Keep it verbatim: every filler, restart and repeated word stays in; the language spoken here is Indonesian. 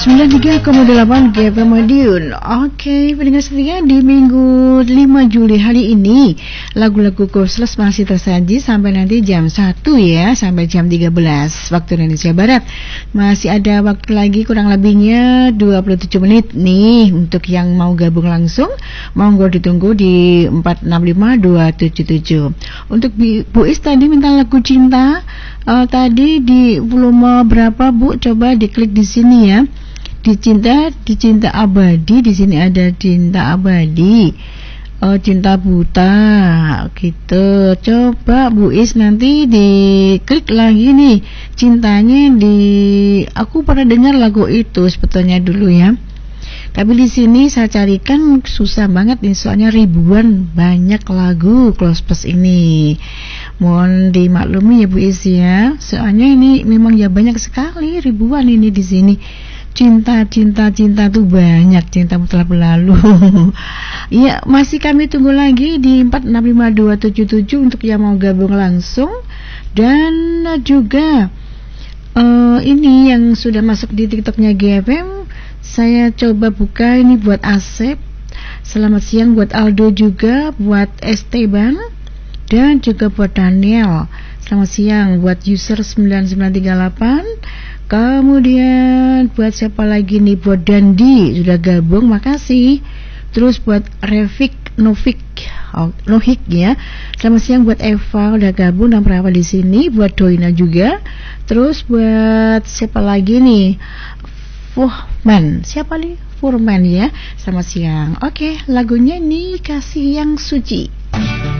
sembilan puluh tiga koma delapan G F M Madiun. Oke, pendengar setia, di Minggu lima Juli hari ini lagu-lagu Korsles masih tersaji sampai nanti jam satu ya, sampai jam tiga belas waktu Indonesia Barat. Masih ada waktu lagi kurang lebihnya dua puluh tujuh menit nih untuk yang mau gabung langsung. Monggo ditunggu di empat enam lima dua tujuh tujuh. Untuk Bu Is tadi minta lagu cinta. Uh, tadi di volume berapa Bu? Coba diklik di sini ya. Di cinta, di cinta abadi, di sini ada cinta abadi. Uh, cinta buta gitu. Coba Bu Is nanti diklik lagi nih. Cintanya di, aku pernah dengar lagu itu sebetulnya dulu ya. Tapi di sini saya carikan susah banget nih, soalnya ribuan banyak lagu Close Plus ini. Mohon dimaklumi ya Bu Is ya. Soalnya ini memang ya banyak sekali, ribuan ini di sini. Cinta, cinta, cinta tuh banyak, cinta telah berlalu. Iya, masih kami tunggu lagi di empat enam lima dua tujuh tujuh untuk yang mau gabung langsung. Dan juga uh, ini yang sudah masuk di TikToknya G F M. Saya coba buka ini buat Asep. Selamat siang buat Aldo juga, buat Esteban, dan juga buat Daniel. Selamat siang buat user sembilan sembilan tiga delapan. Kemudian buat siapa lagi nih, buat Dandi sudah gabung, makasih. Terus buat Revik Novik, oh, Nohik ya. Selamat siang buat Eva udah gabung dan perawat di sini, buat Doina juga. Terus buat siapa lagi nih? Fuhman, siapa nih? Furman ya. Selamat siang. Oke, lagunya nih Kasih Yang Suci.